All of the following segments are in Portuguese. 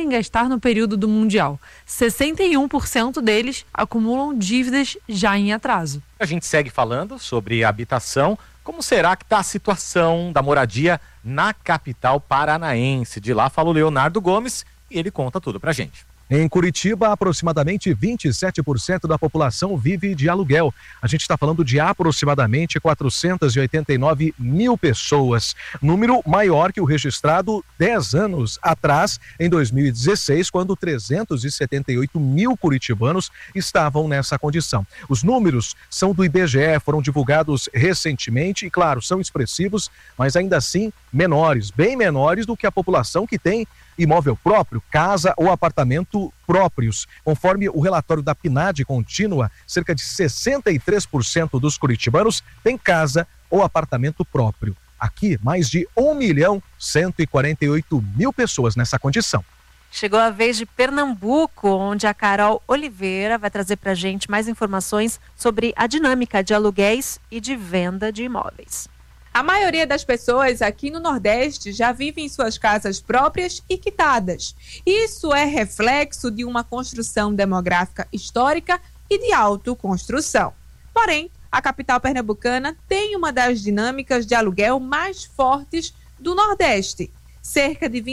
podem gastar no período do Mundial. 61% deles acumulam dívidas já em atraso. A gente segue falando sobre habitação. Como será que está a situação da moradia na capital paranaense? De lá fala o Leonardo Gomes e ele conta tudo pra gente. Em Curitiba, aproximadamente 27% da população vive de aluguel. A gente está falando de aproximadamente 489 mil pessoas, número maior que o registrado 10 anos atrás, em 2016, quando 378 mil curitibanos estavam nessa condição. Os números são do IBGE, foram divulgados recentemente e, claro, são expressivos, mas ainda assim menores, bem menores do que a população que tem imóvel próprio, casa ou apartamento próprios. Conforme o relatório da PNAD contínua, cerca de 63% dos curitibanos têm casa ou apartamento próprio. Aqui, mais de 1.148.000 pessoas nessa condição. Chegou a vez de Pernambuco, onde a Carol Oliveira vai trazer pra gente mais informações sobre a dinâmica de aluguéis e de venda de imóveis. A maioria das pessoas aqui no Nordeste já vive em suas casas próprias e quitadas. Isso é reflexo de uma construção demográfica histórica e de autoconstrução. Porém, a capital pernambucana tem uma das dinâmicas de aluguel mais fortes do Nordeste. Cerca de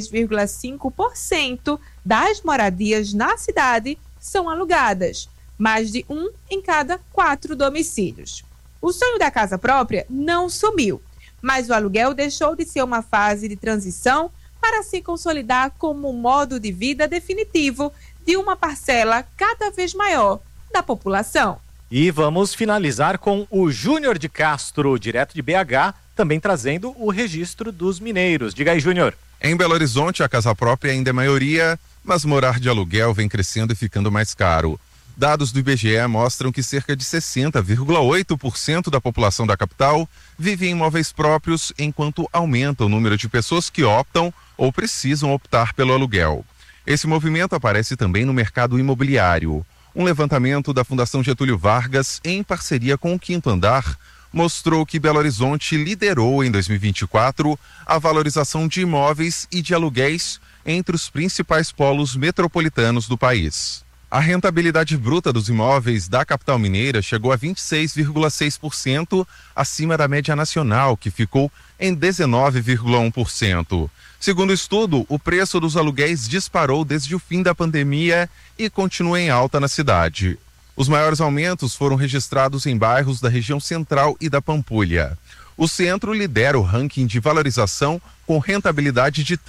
26,5% das moradias na cidade são alugadas, mais de 1 em cada 4 domicílios. O sonho da casa própria não sumiu, mas o aluguel deixou de ser uma fase de transição para se consolidar como um modo de vida definitivo de uma parcela cada vez maior da população. E vamos finalizar com o Júnior de Castro, direto de BH, também trazendo o registro dos mineiros. Diga aí, Júnior. Em Belo Horizonte, a casa própria ainda é maioria, mas morar de aluguel vem crescendo e ficando mais caro. Dados do IBGE mostram que cerca de 60,8% da população da capital vive em imóveis próprios, enquanto aumenta o número de pessoas que optam ou precisam optar pelo aluguel. Esse movimento aparece também no mercado imobiliário. Um levantamento da Fundação Getúlio Vargas, em parceria com o Quinto Andar, mostrou que Belo Horizonte liderou em 2024 a valorização de imóveis e de aluguéis entre os principais polos metropolitanos do país. A rentabilidade bruta dos imóveis da capital mineira chegou a 26,6%, acima da média nacional, que ficou em 19,1%. Segundo o estudo, o preço dos aluguéis disparou desde o fim da pandemia e continua em alta na cidade. Os maiores aumentos foram registrados em bairros da região central e da Pampulha. O centro lidera o ranking de valorização com rentabilidade de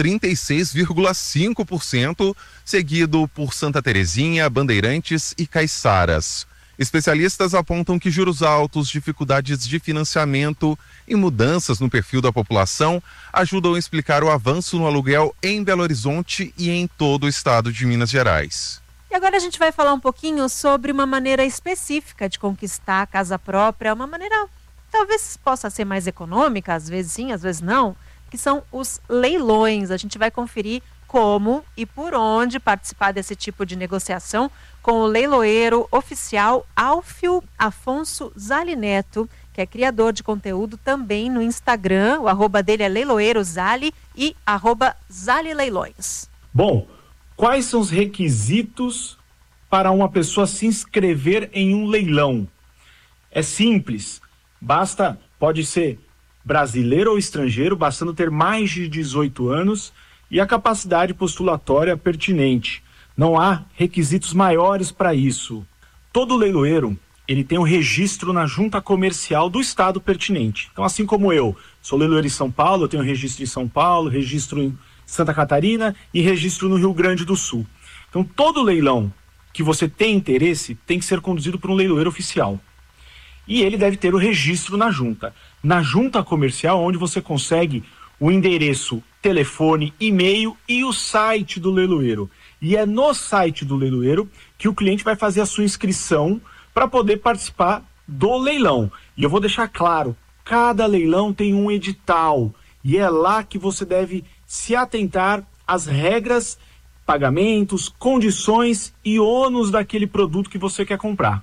36,5%, seguido por Santa Terezinha, Bandeirantes e Caiçaras. Especialistas apontam que juros altos, dificuldades de financiamento e mudanças no perfil da população ajudam a explicar o avanço no aluguel em Belo Horizonte e em todo o estado de Minas Gerais. E agora a gente vai falar um pouquinho sobre uma maneira específica de conquistar a casa própria, uma maneira talvez possa ser mais econômica, às vezes sim, às vezes não, que são os leilões. A gente vai conferir como e por onde participar desse tipo de negociação com o leiloeiro oficial Alfio Afonso Zali Neto, que é criador de conteúdo também no Instagram. O arroba dele é leiloeirozali e @zalileilões. Bom, quais são os requisitos para uma pessoa se inscrever em um leilão? É simples. Pode ser brasileiro ou estrangeiro, bastando ter mais de 18 anos e a capacidade postulatória pertinente. Não há requisitos maiores para isso. Todo leiloeiro, ele tem um registro na junta comercial do estado pertinente. Então, assim como eu sou leiloeiro em São Paulo, eu tenho registro em São Paulo, registro em Santa Catarina e registro no Rio Grande do Sul. Então, todo leilão que você tem interesse tem que ser conduzido por um leiloeiro oficial. E ele deve ter o registro na junta. Na junta comercial, onde você consegue o endereço, telefone, e-mail e o site do leiloeiro. E é no site do leiloeiro que o cliente vai fazer a sua inscrição para poder participar do leilão. E eu vou deixar claro, cada leilão tem um edital. E é lá que você deve se atentar às regras, pagamentos, condições e ônus daquele produto que você quer comprar.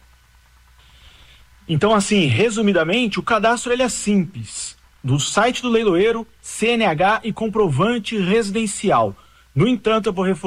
Então, assim, resumidamente, o cadastro ele é simples. Do site do leiloeiro, CNH e comprovante residencial. No entanto, eu vou reforçar